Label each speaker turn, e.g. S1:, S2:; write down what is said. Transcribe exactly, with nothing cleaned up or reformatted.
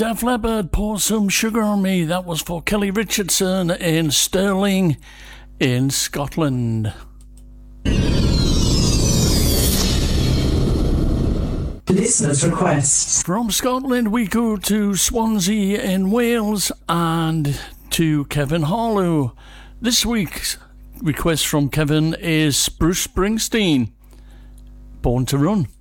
S1: Def Leppard, Pour Some Sugar on Me. That was for Kelly Richardson in Stirling in Scotland.
S2: Listeners' requests.
S1: From Scotland we go to Swansea in Wales and to Kevin Harlow. This week's request from Kevin is Bruce Springsteen, Born to Run.